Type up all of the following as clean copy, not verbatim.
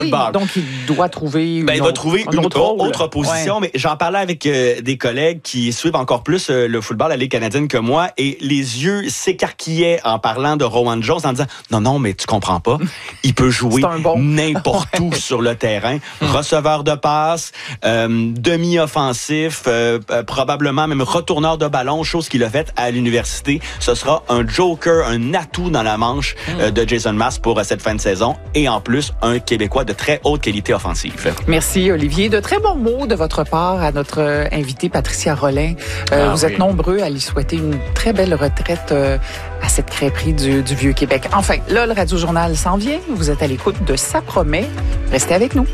football. Donc, il doit trouver il va trouver une autre position, mais j'en parlais avec des collègues qui suivent encore plus le football, la Ligue canadienne que moi, et les yeux s'écarquillaient en parlant de Rowan Jones en disant « Non, mais tu comprends pas, il peut jouer n'importe où sur le terrain, receveur de passe, demi-offensif, probablement même retourneur de ballon, chose qu'il a faite à l'université. Ce sera un joker, un atout dans la manche de Jason Maas pour cette fin de saison, et en plus, un Québécois de très haute qualité offensive. » Merci, Olivier. De très bons mots de votre part à notre invitée Patricia Rolin. Vous êtes nombreux à lui souhaiter une très belle retraite à cette crêperie du Vieux-Québec. Enfin, là, le Radio-Journal s'en vient. Vous êtes à l'écoute de Ça promet. Restez avec nous.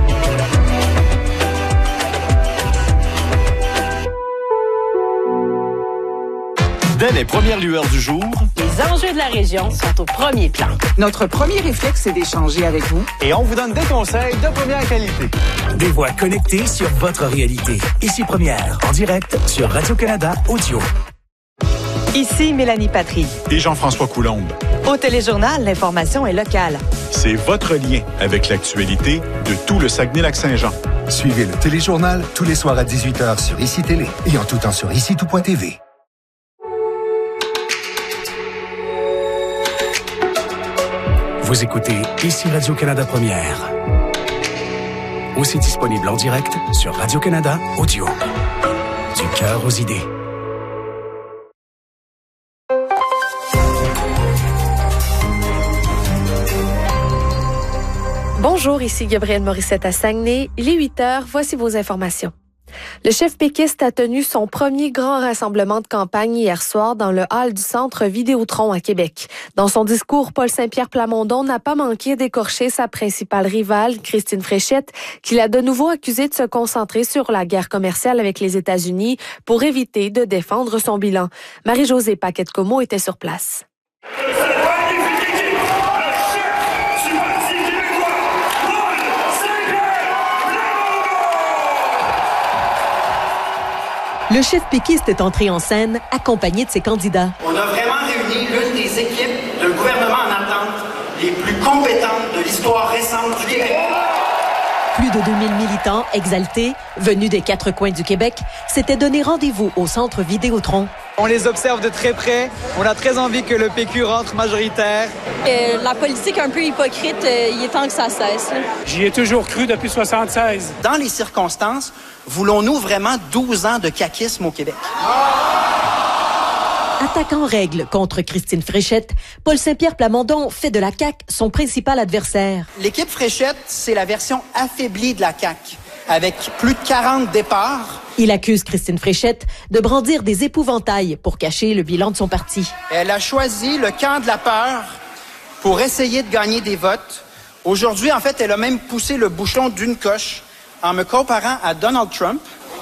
Dès les premières lueurs du jour, les enjeux de la région sont au premier plan. Notre premier réflexe est d'échanger avec vous. Et on vous donne des conseils de première qualité. Des voix connectées sur votre réalité. Ici Première, en direct sur Radio-Canada Audio. Ici Mélanie Patry. Et Jean-François Coulombe. Au Téléjournal, l'information est locale. C'est votre lien avec l'actualité de tout le Saguenay-Lac-Saint-Jean. Suivez le Téléjournal tous les soirs à 18h sur ICI Télé et en tout temps sur ICI-tout.tv. Vous écoutez Ici Radio-Canada Première. Aussi disponible en direct sur Radio-Canada Audio. Du cœur aux idées. Bonjour, ici Gabrielle Morissette à Saguenay. Il est 8h, voici vos informations. Le chef péquiste a tenu son premier grand rassemblement de campagne hier soir dans le hall du Centre Vidéotron à Québec. Dans son discours, Paul Saint-Pierre Plamondon n'a pas manqué d'écorcher sa principale rivale, Christine Fréchette, qu'il a de nouveau accusée de se concentrer sur la guerre commerciale avec les États-Unis pour éviter de défendre son bilan. Marie-Josée Paquette-Comeau était sur place. Le chef péquiste est entré en scène, accompagné de ses candidats. On a vraiment réuni l'une des équipes d'un gouvernement en attente les plus compétentes de l'histoire récente du Québec. Plus de 2000 militants exaltés, venus des 4 coins du Québec, s'étaient donné rendez-vous au Centre Vidéotron. On les observe de très près. On a très envie que le PQ rentre majoritaire. La politique un peu hypocrite, il est temps que ça cesse. J'y ai toujours cru depuis 1976. Dans les circonstances, voulons-nous vraiment 12 ans de caquisme au Québec? Attaquant en règle contre Christine Fréchette, Paul Saint-Pierre Plamondon fait de la CAQ son principal adversaire. L'équipe Fréchette, c'est la version affaiblie de la CAQ, avec plus de 40 départs. Il accuse Christine Fréchette de brandir des épouvantails pour cacher le bilan de son parti. Elle a choisi le camp de la peur pour essayer de gagner des votes. Aujourd'hui, en fait, elle a même poussé le bouchon d'une coche en me comparant à Donald Trump.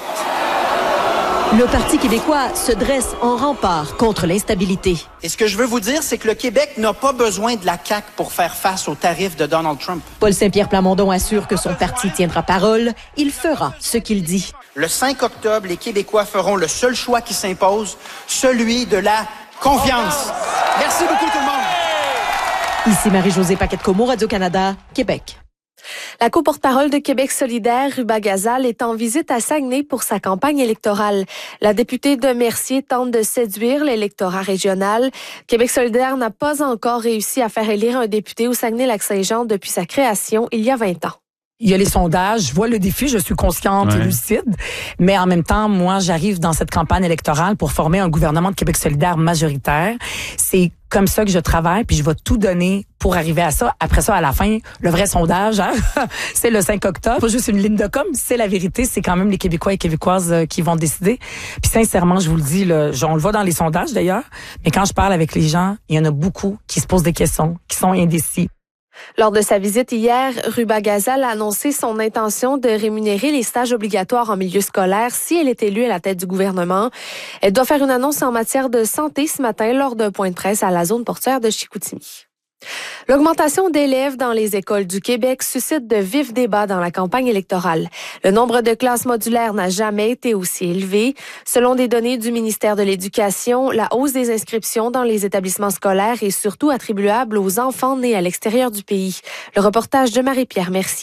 Le Parti québécois se dresse en rempart contre l'instabilité. Et ce que je veux vous dire, c'est que le Québec n'a pas besoin de la CAQ pour faire face aux tarifs de Donald Trump. Paul Saint-Pierre Plamondon assure que son parti tiendra parole. Il fera ce qu'il dit. Le 5 octobre, les Québécois feront le seul choix qui s'impose, celui de la confiance. Merci beaucoup tout le monde. Ici Marie-Josée Paquette-Comeau, Radio-Canada, Québec. La co-porte-parole de Québec solidaire, Ruba Gazal, est en visite à Saguenay pour sa campagne électorale. La députée de Mercier tente de séduire l'électorat régional. Québec solidaire n'a pas encore réussi à faire élire un député au Saguenay-Lac-Saint-Jean depuis sa création il y a 20 ans. Il y a les sondages, je vois le défi, je suis consciente et lucide, mais en même temps, moi, j'arrive dans cette campagne électorale pour former un gouvernement de Québec solidaire majoritaire. C'est comme ça que je travaille, puis je vais tout donner pour arriver à ça. Après ça, à la fin, le vrai sondage, hein, c'est le 5 octobre. Pas juste une ligne de com, c'est la vérité. C'est quand même les Québécois et Québécoises qui vont décider. Puis sincèrement, je vous le dis, on le voit dans les sondages d'ailleurs, mais quand je parle avec les gens, il y en a beaucoup qui se posent des questions, qui sont indécis. Lors de sa visite hier, Ruba Gazal a annoncé son intention de rémunérer les stages obligatoires en milieu scolaire si elle est élue à la tête du gouvernement. Elle doit faire une annonce en matière de santé ce matin lors d'un point de presse à la zone portuaire de Chicoutimi. L'augmentation d'élèves dans les écoles du Québec suscite de vifs débats dans la campagne électorale. Le nombre de classes modulaires n'a jamais été aussi élevé. Selon des données du ministère de l'Éducation, la hausse des inscriptions dans les établissements scolaires est surtout attribuable aux enfants nés à l'extérieur du pays. Le reportage de Marie-Pierre Mercier.